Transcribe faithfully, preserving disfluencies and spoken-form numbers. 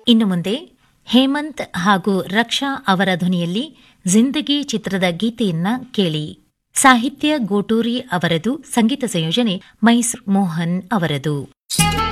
ಇನ್ನು ಮುಂದೆ ಹೇಮಂತ್ ಹಾಗೂ ರಕ್ಷಾ ಅವರ ಧ್ವನಿಯಲ್ಲಿ ಜಿಂದಗಿ ಚಿತ್ರದ ಗೀತೆಯನ್ನ ಕೇಳಿ. ಸಾಹಿತ್ಯ ಗೋಟೂರಿ ಅವರದು, ಸಂಗೀತ ಸಂಯೋಜನೆ ಮೈಸೂರು ಮೋಹನ್ ಅವರದು.